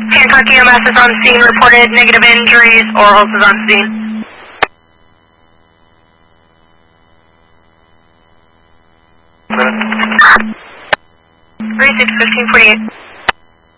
Hancock EMS is on scene, reported negative injuries. Orals is on scene. 36-15-48.